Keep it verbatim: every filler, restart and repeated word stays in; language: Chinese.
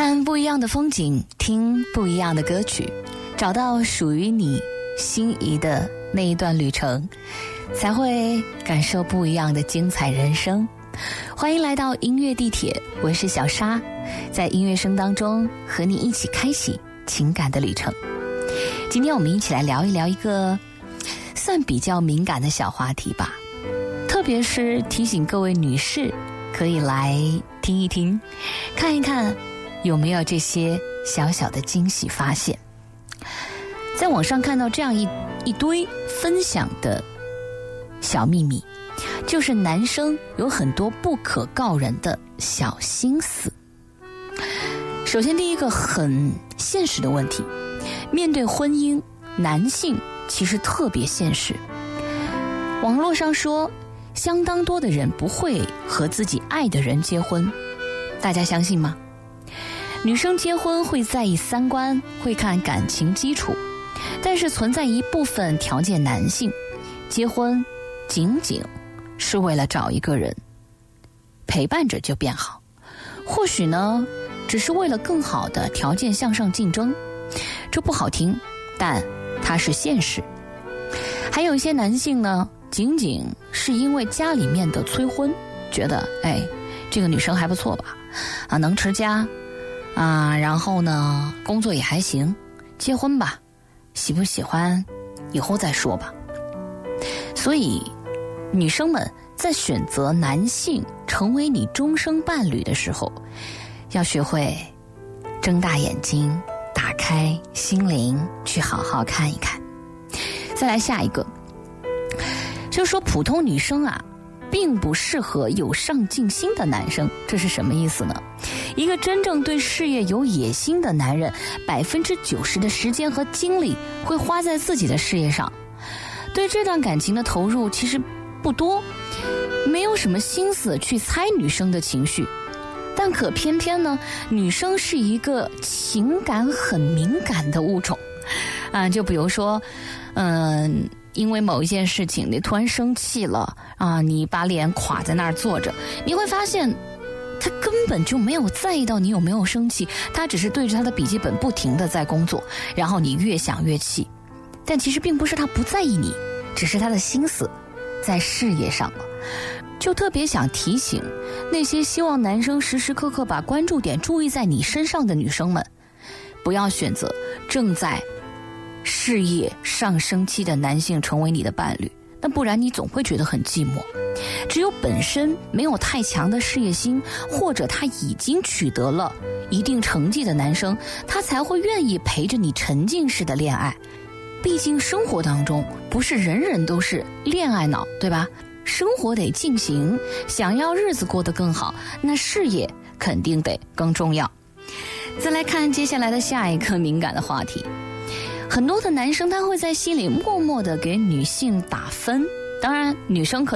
看不一样的风景，听不一样的歌曲，找到属于你心仪的那一段旅程，才会感受不一样的精彩人生。欢迎来到音乐地铁，我是小沙，在音乐声当中和你一起开启情感的旅程。今天我们一起来聊一聊一个算比较敏感的小话题吧，特别是提醒各位女士可以来听一听，看一看有没有这些小小的惊喜发现。在网上看到这样一一堆分享的小秘密，就是男生有很多不可告人的小心思。首先第一个很现实的问题，面对婚姻，男性其实特别现实。网络上说相当多的人不会和自己爱的人结婚，大家相信吗？女生结婚会在意三观，会看感情基础，但是存在一部分条件男性结婚仅仅是为了找一个人陪伴着就变好，或许呢只是为了更好的条件向上竞争。这不好听，但它是现实。还有一些男性呢，仅仅是因为家里面的催婚，觉得哎，这个女生还不错吧，啊，能持家啊，然后呢工作也还行，结婚吧，喜不喜欢以后再说吧。所以女生们在选择男性成为你终生伴侣的时候，要学会睁大眼睛，打开心灵，去好好看一看。再来下一个，就是说普通女生啊并不适合有上进心的男生。这是什么意思呢？一个真正对事业有野心的男人，百分之九十的时间和精力会花在自己的事业上，对这段感情的投入其实不多，没有什么心思去猜女生的情绪。但可偏偏呢，女生是一个情感很敏感的物种啊，就比如说嗯，因为某一件事情你突然生气了啊，你把脸垮在那儿坐着，你会发现他根本就没有在意到你有没有生气，他只是对着他的笔记本不停地在工作，然后你越想越气。但其实并不是他不在意你，只是他的心思在事业上了。就特别想提醒那些希望男生时时刻刻把关注点注意在你身上的女生们，不要选择正在事业上升期的男性成为你的伴侣，那不然你总会觉得很寂寞。只有本身没有太强的事业心，或者他已经取得了一定成绩的男生，他才会愿意陪着你沉浸式的恋爱。毕竟生活当中不是人人都是恋爱脑，对吧？生活得进行，想要日子过得更好，那事业肯定得更重要。再来看接下来的下一个敏感的话题，很多的男生他会在心里默默地给女性打分，当然女生可